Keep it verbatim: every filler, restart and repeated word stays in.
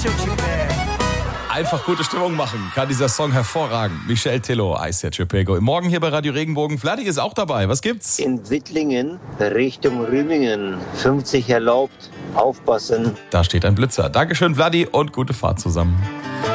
Einfach gute Stimmung machen, kann dieser Song hervorragend. Michel Tello, I Said You Pego. Morgen hier bei Radio Regenbogen. Vladi ist auch dabei. Was gibt's? In Wittlingen Richtung Rümingen. fünfzig erlaubt. Aufpassen. Da steht ein Blitzer. Dankeschön, Vladi, und gute Fahrt zusammen.